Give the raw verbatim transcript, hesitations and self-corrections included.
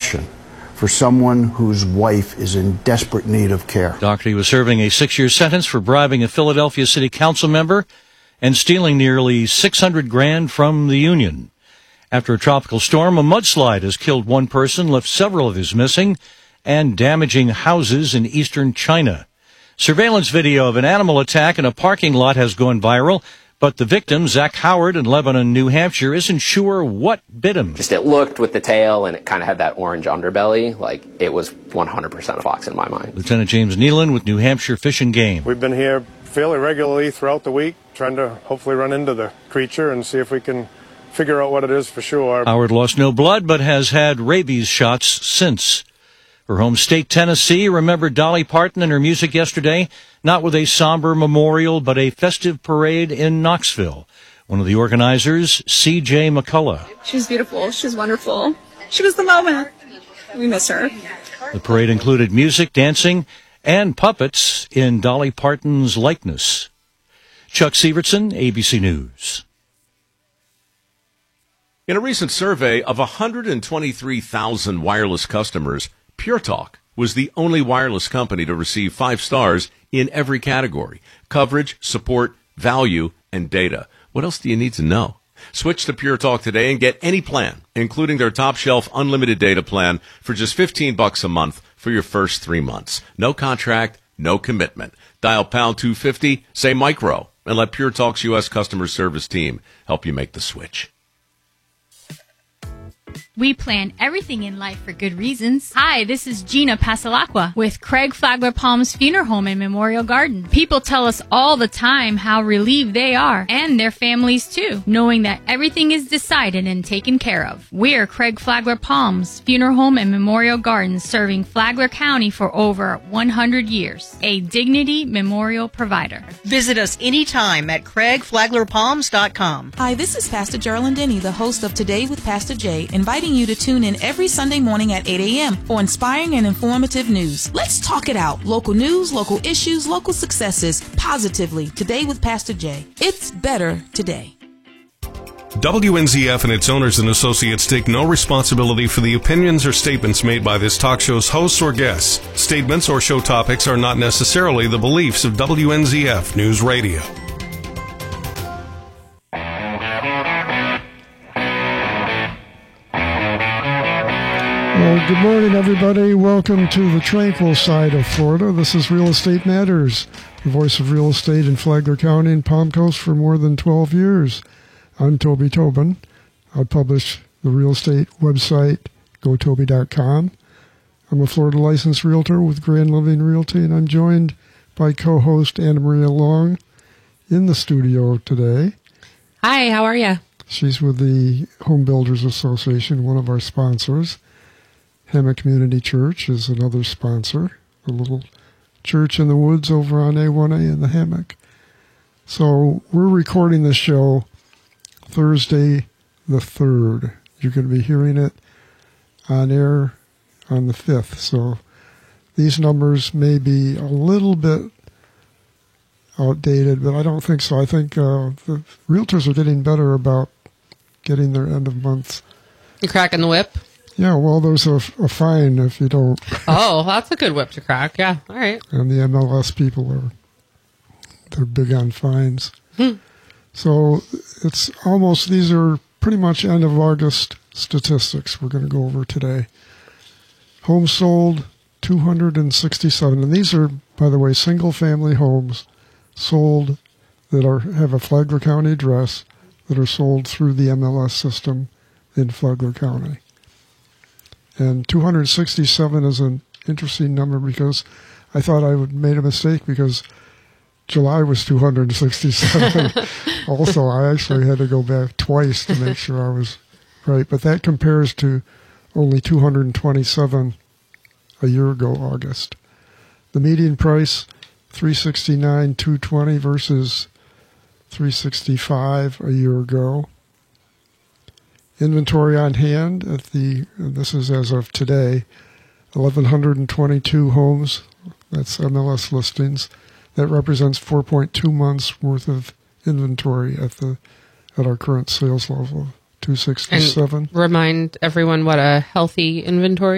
compassion for someone whose wife is in desperate need of care. Doherty was serving a six-year sentence for bribing a Philadelphia city council member and stealing nearly six hundred grand from the union. After a tropical storm, a mudslide has killed one person, left several others missing, and damaging houses in eastern China. Surveillance video of an animal attack in a parking lot has gone viral, but the victim, Zach Howard in Lebanon, New Hampshire, isn't sure what bit him. Just it looked with the tail, and it kind of had that orange underbelly. Like, it was one hundred percent a fox in my mind. Lieutenant James Nealon with New Hampshire Fish and Game. We've been here fairly regularly throughout the week, trying to hopefully run into the creature and see if we can figure out what it is for sure. Howard lost no blood, but has had rabies shots since. Her home state, Tennessee, remembered Dolly Parton and her music yesterday, not with a somber memorial, but a festive parade in Knoxville. One of the organizers, C J McCullough. She was beautiful. She was wonderful. She was the moment. We miss her. The parade included music, dancing, and puppets in Dolly Parton's likeness. Chuck Sievertson, A B C News. In a recent survey of one hundred twenty-three thousand wireless customers, Pure Talk was the only wireless company to receive five stars in every category: coverage, support, value, and data. What else do you need to know? Switch to Pure Talk today and get any plan, including their top shelf unlimited data plan, for just fifteen bucks a month for your first three months. No contract, no commitment. Dial pound two fifty, say micro, and let Pure Talk's U S customer service team help you make the switch. We plan everything in life for good reasons. Hi, this is Gina Pasalacqua with Craig Flagler Palms Funeral Home and Memorial Garden. People tell us all the time how relieved they are, and their families too, knowing that everything is decided and taken care of. We're Craig Flagler Palms Funeral Home and Memorial Garden, serving Flagler County for over one hundred years. A Dignity Memorial provider. Visit us anytime at craig flagler palms dot com. Hi, this is Pastor Geraldine Denny, the host of Today with Pastor Jay, inviting you to tune in every Sunday morning at eight a.m. for inspiring and informative news. Let's talk it out. Local news, local issues, local successes, positively. Today with Pastor Jay. It's better today. W N Z F and its owners and associates take no responsibility for the opinions or statements made by this talk show's hosts or guests. Statements or show topics are not necessarily the beliefs of W N Z F News Radio. Well, good morning, everybody. Welcome to the tranquil side of Florida. This is Real Estate Matters, the voice of real estate in Flagler County and Palm Coast for more than twelve years. I'm Toby Tobin. I publish the real estate website, go toby dot com. I'm a Florida licensed realtor with Grand Living Realty, and I'm joined by co-host Anna Maria Long in the studio today. Hi, how are you? She's with the Home Builders Association, one of our sponsors. Hammock Community Church is another sponsor, a little church in the woods over on A one A in the Hammock. So we're recording this show Thursday the third. You're going to be hearing it on air on the fifth. So these numbers may be a little bit outdated, but I don't think so. I think uh, the realtors are getting better about getting their end of month. You cracking the whip? Yeah, well, there's a, a fine if you don't. Oh, that's a good whip to crack. Yeah, all right. And the M L S people are, they're big on fines. Hmm. So it's almost, these are pretty much end of August statistics we're going to go over today. Homes sold, two hundred sixty-seven. And these are, by the way, single-family homes sold that are have a Flagler County address that are sold through the M L S system in Flagler County. And two hundred sixty-seven is an interesting number because I thought I would made a mistake because July was two hundred sixty-seven. Also, I actually had to go back twice to make sure I was right. But that compares to only two hundred twenty-seven a year ago, August. The median price, three hundred sixty-nine thousand two hundred twenty dollars versus three hundred sixty-five thousand a year ago. Inventory on hand at the, this is as of today, one thousand one hundred twenty-two homes. That's M L S listings. That represents four point two months worth of inventory at the at our current sales level of two hundred sixty-seven. And remind everyone what a healthy inventory